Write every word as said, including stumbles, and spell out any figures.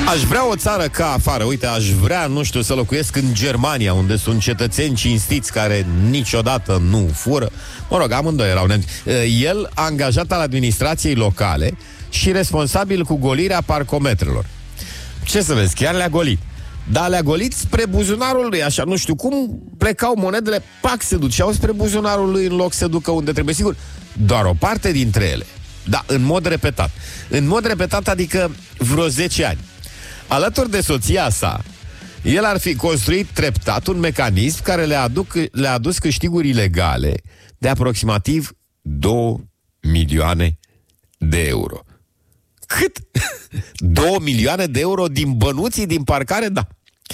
Aș vrea o țară ca afară. Uite, aș vrea, nu știu, să locuiesc în Germania, unde sunt cetățeni cinstiți care niciodată nu fură. Mă rog, amândoi erau nemți. El, angajat al administrației locale și responsabil cu golirea parcometrelor. Ce să vezi, chiar le-a golit. Dar le-a golit spre buzunarul lui, așa, nu știu cum, plecau monedele, pac, se duceau spre buzunarul lui în loc să ducă unde trebuie. Sigur, doar o parte dintre ele. Da, în mod repetat. În mod repetat, adică vreo zece ani. Alături de soția sa, el ar fi construit treptat un mecanism care le-a, aduc, le-a adus câștiguri ilegale de aproximativ două milioane de euro. Cât? două milioane de euro din bănuții din parcare? Da.